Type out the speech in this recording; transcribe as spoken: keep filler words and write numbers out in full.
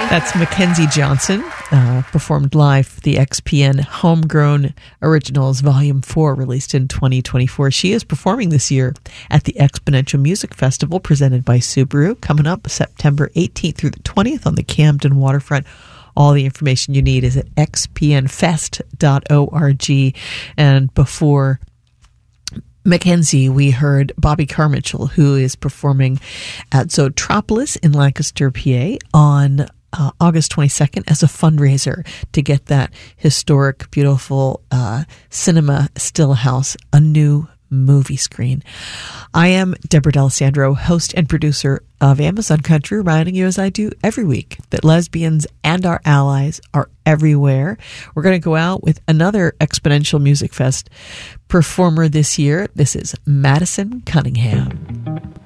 That's Mackenzie Johnson, uh, performed live for the X P N Homegrown Originals Volume four, released in twenty twenty-four. She is performing this year at the Exponential Music Festival, presented by Subaru, coming up September eighteenth through the twentieth on the Camden waterfront. All the information you need is at x p n fest dot org. And before Mackenzie, we heard Bobby Carmichael, who is performing at Zootropolis in Lancaster, P A on uh, August twenty-second as a fundraiser to get that historic, beautiful uh, cinema still house a new movie screen. I am Deborah D'Alessandro, host and producer of Amazon Country, reminding you, as I do every week, that lesbians and our allies are everywhere. We're going to go out with another Exponential Music Fest performer this year. This is Madison Cunningham.